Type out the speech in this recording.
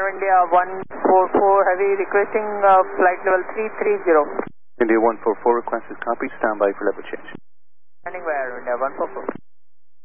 Air India 144 Heavy requesting flight level 330. India 144 requested copy. Stand by for level change. Standing by Air India 144.